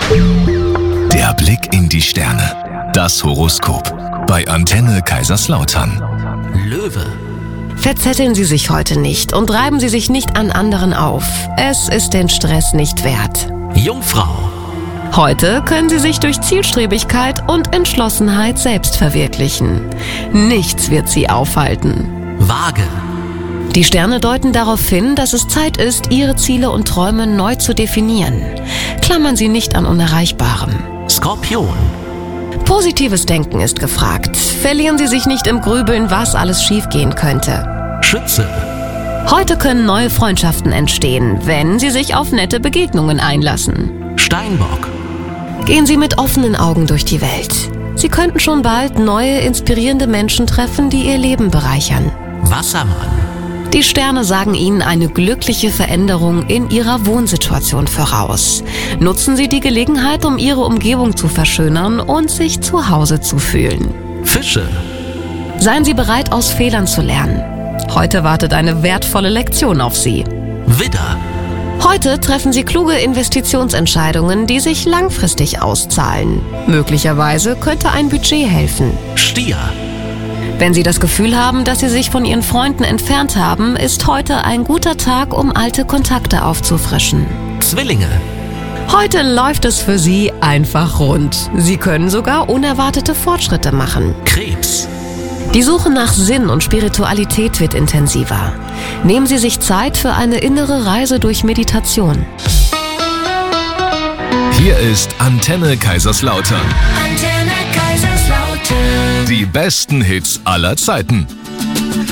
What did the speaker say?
Der Blick in die Sterne. Das Horoskop. Bei Antenne Kaiserslautern. Löwe. Verzetteln Sie sich heute nicht und reiben Sie sich nicht an anderen auf. Es ist den Stress nicht wert. Jungfrau. Heute können Sie sich durch Zielstrebigkeit und Entschlossenheit selbst verwirklichen. Nichts wird Sie aufhalten. Waage. Die Sterne deuten darauf hin, dass es Zeit ist, Ihre Ziele und Träume neu zu definieren. Klammern Sie nicht an Unerreichbarem. Skorpion. Positives Denken ist gefragt. Verlieren Sie sich nicht im Grübeln, was alles schiefgehen könnte. Schütze. Heute können neue Freundschaften entstehen, wenn Sie sich auf nette Begegnungen einlassen. Steinbock. Gehen Sie mit offenen Augen durch die Welt. Sie könnten schon bald neue, inspirierende Menschen treffen, die Ihr Leben bereichern. Wassermann. Die Sterne sagen Ihnen eine glückliche Veränderung in Ihrer Wohnsituation voraus. Nutzen Sie die Gelegenheit, um Ihre Umgebung zu verschönern und sich zu Hause zu fühlen. Fische. Seien Sie bereit, aus Fehlern zu lernen. Heute wartet eine wertvolle Lektion auf Sie. Widder. Heute treffen Sie kluge Investitionsentscheidungen, die sich langfristig auszahlen. Möglicherweise könnte ein Budget helfen. Stier. Wenn Sie das Gefühl haben, dass Sie sich von Ihren Freunden entfernt haben, ist heute ein guter Tag, um alte Kontakte aufzufrischen. Zwillinge. Heute läuft es für Sie einfach rund. Sie können sogar unerwartete Fortschritte machen. Krebs. Die Suche nach Sinn und Spiritualität wird intensiver. Nehmen Sie sich Zeit für eine innere Reise durch Meditation. Hier ist Antenne Kaiserslautern. Antenne Kaiserslautern. Die besten Hits aller Zeiten.